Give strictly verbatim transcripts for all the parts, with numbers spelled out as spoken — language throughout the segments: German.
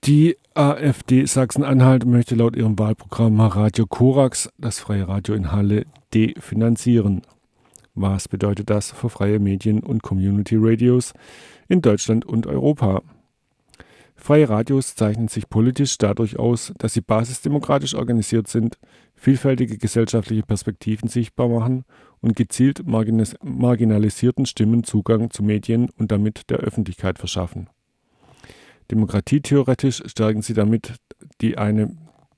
Die AfD Sachsen-Anhalt möchte laut ihrem Wahlprogramm Radio Korax, das freie Radio in Halle, definanzieren. Was bedeutet das für freie Medien und Community Radios in Deutschland und Europa? Freie Radios zeichnen sich politisch dadurch aus, dass sie basisdemokratisch organisiert sind, vielfältige gesellschaftliche Perspektiven sichtbar machen und gezielt marginis- marginalisierten Stimmen Zugang zu Medien und damit der Öffentlichkeit verschaffen. Demokratietheoretisch stärken sie damit die eine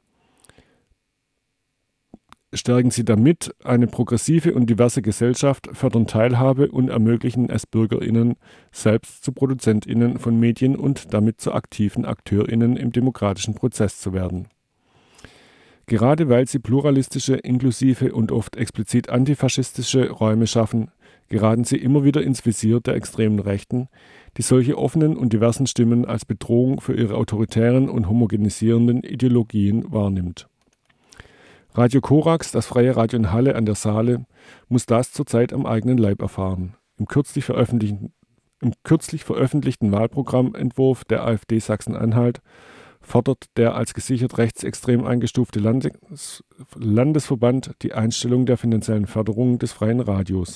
stärken sie damit eine progressive und diverse Gesellschaft, fördern Teilhabe und ermöglichen es BürgerInnen, selbst zu ProduzentInnen von Medien und damit zu aktiven AkteurInnen im demokratischen Prozess zu werden. Gerade weil sie pluralistische, inklusive und oft explizit antifaschistische Räume schaffen, geraten sie immer wieder ins Visier der extremen Rechten, die solche offenen und diversen Stimmen als Bedrohung für ihre autoritären und homogenisierenden Ideologien wahrnimmt. Radio Korax, das freie Radio in Halle an der Saale, muss das zurzeit am eigenen Leib erfahren. Im kürzlich veröffentlichten, im kürzlich veröffentlichten Wahlprogrammentwurf der AfD Sachsen-Anhalt fordert der als gesichert rechtsextrem eingestufte Landes- Landesverband die Einstellung der finanziellen Förderung des freien Radios.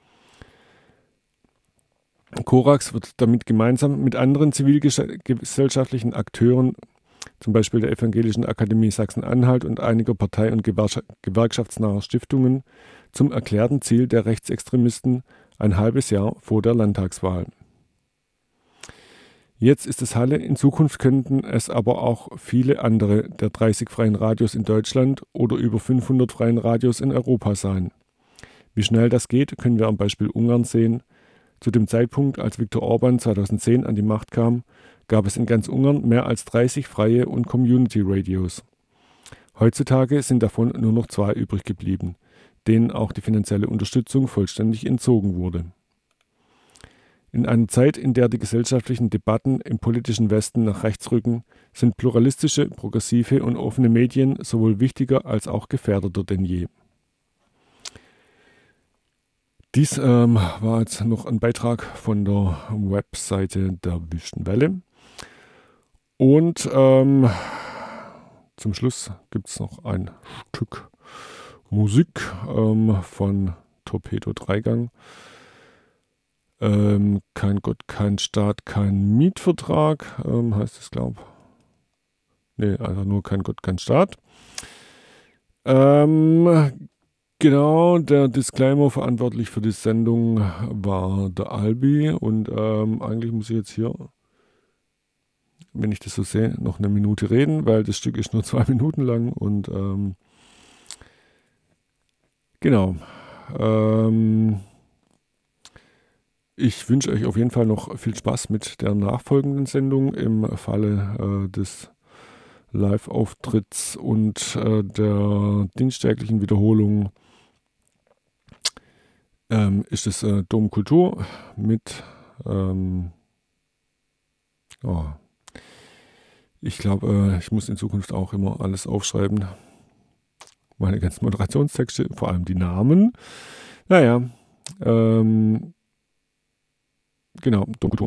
Korax wird damit gemeinsam mit anderen zivilgesellschaftlichen Akteuren, zum Beispiel der Evangelischen Akademie Sachsen-Anhalt und einiger partei- und gewerkschaftsnaher Stiftungen, zum erklärten Ziel der Rechtsextremisten ein halbes Jahr vor der Landtagswahl. Jetzt ist es Halle, in Zukunft könnten es aber auch viele andere der dreißig freien Radios in Deutschland oder über fünfhundert freien Radios in Europa sein. Wie schnell das geht, können wir am Beispiel Ungarn sehen. Zu dem Zeitpunkt, als Viktor Orban zweitausendzehn an die Macht kam, gab es in ganz Ungarn mehr als dreißig freie und Community-Radios. Heutzutage sind davon nur noch zwei übrig geblieben, denen auch die finanzielle Unterstützung vollständig entzogen wurde. In einer Zeit, in der die gesellschaftlichen Debatten im politischen Westen nach rechts rücken, sind pluralistische, progressive und offene Medien sowohl wichtiger als auch gefährdeter denn je. Dies ähm, war jetzt noch ein Beitrag von der Webseite der Wüsten Welle. Und ähm, zum Schluss gibt es noch ein Stück Musik ähm, von Torpedo Dreigang. Ähm, kein Gott, kein Staat, kein Mietvertrag, ähm, heißt es, glaube ich. Nee, einfach nur kein Gott, kein Staat. Ähm, genau, der Disclaimer verantwortlich für die Sendung war der Albi. Und ähm, eigentlich muss ich jetzt hier, wenn ich das so sehe, noch eine Minute reden, weil das Stück ist nur zwei Minuten lang. Und ähm, genau, ähm, ich wünsche euch auf jeden Fall noch viel Spaß mit der nachfolgenden Sendung im Falle äh, des Live-Auftritts und äh, der dienstaglichen Wiederholung. Ähm, ist es äh, Dom Kultur mit, ähm, oh, ich glaube, äh, ich muss in Zukunft auch immer alles aufschreiben. Meine ganzen Moderationstexte, vor allem die Namen. Naja, ähm, genau, Dom Kultur.